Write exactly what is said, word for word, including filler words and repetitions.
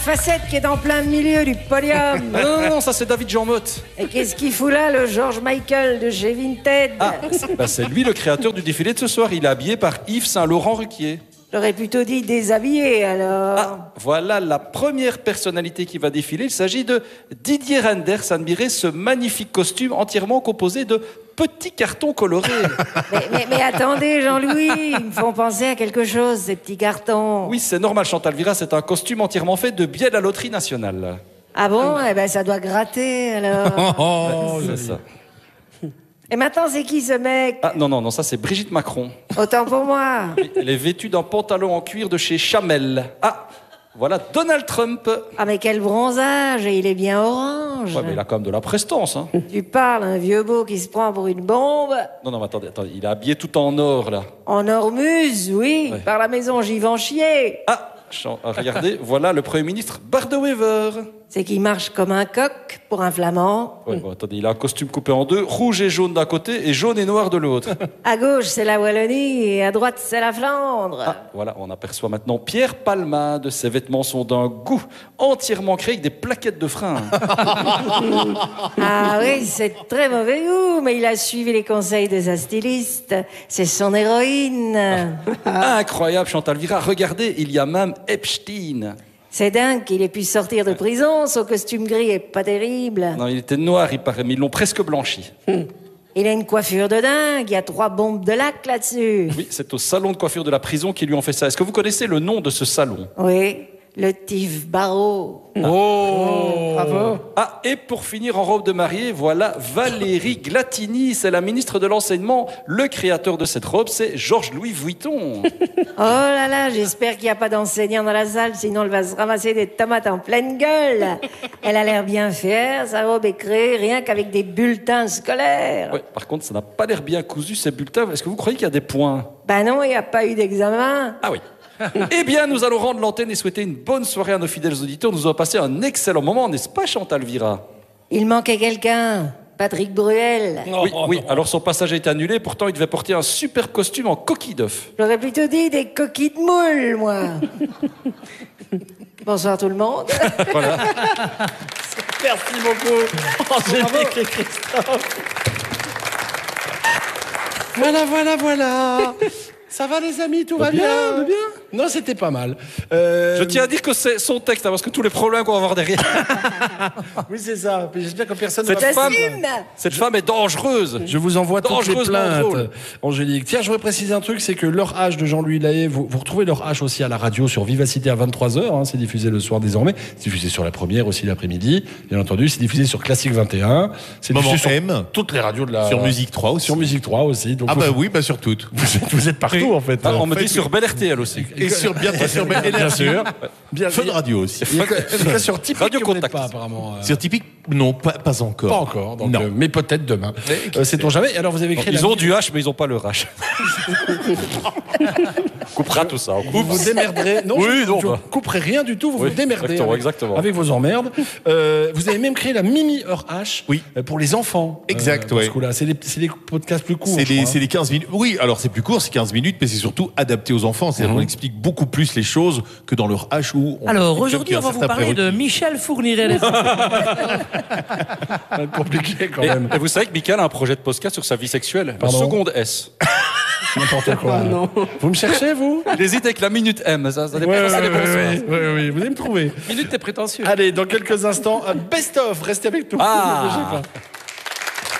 Facette qui est en plein milieu du podium. Ah non, non, non, ça c'est David Jean Motte. Et qu'est-ce qu'il fout là, le George Michael de chez Vinted? Ah, c'est bah, c'est lui le créateur du défilé de ce soir. Il est habillé par Yves Saint-Laurent-Ruquier. J'aurais plutôt dit déshabillé, alors. Ah, voilà la première personnalité qui va défiler. Il s'agit de Didier Renders. Admirez ce magnifique costume entièrement composé de petits cartons colorés. mais, mais, mais attendez, Jean-Louis, ils me font penser à quelque chose, ces petits cartons. Oui, c'est normal, Chantal Vira, c'est un costume entièrement fait de billets de la loterie nationale. Ah bon? Eh ben, ça doit gratter, alors. Oh, c'est ça. Et maintenant, c'est qui, ce mec? Ah non, non, non, ça c'est Brigitte Macron. Autant pour moi. Elle est vêtue d'un pantalon en cuir de chez Chamel. Ah, voilà Donald Trump. Ah, mais quel bronzage, et il est bien orange. Ouais, mais il a quand même de la prestance, hein. Tu parles, un vieux beau qui se prend pour une bombe. Non, non, mais attendez, attendez, il est habillé tout en or, là. En Ormuz, oui. Ouais. Par la maison, j'y vais en chier. Ah, regardez, voilà le Premier ministre Bart Wever. C'est qu'il marche comme un coq pour un flamand. Ouais, bon, attendez, il a un costume coupé en deux, rouge et jaune d'un côté et jaune et noir de l'autre. À gauche, c'est la Wallonie et à droite, c'est la Flandre. Ah, voilà, on aperçoit maintenant Pierre Palmade. Ses vêtements sont d'un goût entièrement créé avec des plaquettes de frein. Ah oui, c'est très mauvais goût, mais il a suivi les conseils de sa styliste. C'est son héroïne. Incroyable, Chantal Vira. Regardez, il y a même Epstein. C'est dingue qu'il ait pu sortir de prison. Son costume gris est pas terrible. Non, il était noir, il paraît, mais ils l'ont presque blanchi. Il a une coiffure de dingue. Il y a trois bombes de lac là-dessus. Oui, c'est au salon de coiffure de la prison qu'ils lui ont fait ça. Est-ce que vous connaissez le nom de ce salon? Oui, le Tif Barreau. Oh, bravo. Ah, et pour finir en robe de mariée, voilà Valérie Glatini. C'est la ministre de l'Enseignement. Le créateur de cette robe, c'est Georges-Louis Vuitton. Oh là là, j'espère qu'il n'y a pas d'enseignant dans la salle, sinon elle va se ramasser des tomates en pleine gueule. Elle a l'air bien fière, sa robe est créée rien qu'avec des bulletins scolaires. Ouais, par contre, ça n'a pas l'air bien cousu, ces bulletins. Est-ce que vous croyez qu'il y a des points? Ben non, il n'y a pas eu d'examen. Ah oui. Eh bien, nous allons rendre l'antenne et souhaiter une bonne soirée à nos fidèles auditeurs. Nous avons passé un excellent moment, n'est-ce pas, Chantal Vira? Il manquait quelqu'un, Patrick Bruel. Oui, oui. Alors son passage a été annulé. Pourtant, il devait porter un super costume en coquille d'œuf. J'aurais plutôt dit des coquilles de moule, moi. Bonsoir tout le monde. Voilà. Merci beaucoup, Angélique et Christophe. Voilà, voilà, voilà. Ça va les amis, tout va bien, bien, bien. Non, c'était pas mal. Euh... Je tiens à dire que c'est son texte, hein, parce que tous les problèmes qu'on va avoir derrière. Oui, c'est ça. J'espère que personne ne Cette va... femme, cette femme est dangereuse. Je vous envoie toutes les Dangereusement plaintes, drôle. Angélique. Tiens, je voudrais préciser un truc, c'est que leur H de Jean-Louis Lahaye, vous, vous retrouvez leur H aussi à la radio sur Vivacité à vingt-trois heures. Hein, c'est diffusé le soir désormais. C'est diffusé sur la première aussi l'après-midi. Bien entendu, c'est diffusé sur Classique vingt et un. C'est Moment diffusé sur M. toutes les radios de la... Sur Musique trois aussi. Sur Musique trois aussi. Donc Ah vous- bah oui, bah sur toutes. Vous êtes, vous êtes partout, en fait. Ah, on me Euh, dit sur Bel R T L aussi. Et sur bientôt sur Bien Énergie. sûr. Bien, Fun Radio aussi. Il y a que- il y a que sur Tipeee Radio que vous n'êtes Contact. pas, apparemment. euh, Sur Typique, non, pas, pas encore. Pas encore, donc, Non. euh, mais peut-être demain. Euh, Sait-on jamais. Alors vous avez créé Ils la ont du H, mais ils n'ont pas le H. On coupera tout ça. On Vous coupe. vous démerderez. Non, Oui, je, non, je bah. couperai rien du tout. Vous Oui, vous démerdez exactement, avec, exactement. avec vos emmerdes. Euh, vous avez même créé la Mimi Heure H. Oui. euh, pour les enfants. Exact, euh, dans ouais. ce coup-là. C'est les, c'est les podcasts plus courts. C'est je les, crois, c'est les quinze minutes. Oui, alors c'est plus court, c'est quinze minutes, mais c'est surtout adapté aux enfants. C'est-à-dire Mhm. qu'on explique beaucoup plus les choses que dans leur H où on Alors fonctionne aujourd'hui, qu'il y a on va un vous certain parler de prérequis. Michel Fourniret. hein. Ça va être compliqué quand Et, même. et vous savez que Michael a un projet de podcast sur sa vie sexuelle. La Pardon seconde S. N'importe quoi. Vous me cherchez, vous? Il hésite avec la minute M. Ça, ça Oui, dépend. oui, ça dépend, ça. oui, oui, oui, vous allez me trouver. Minute, t'es prétentieux. Allez, dans quelques instants, un best-of. Restez avec nous. Ah. Ne bougez pas.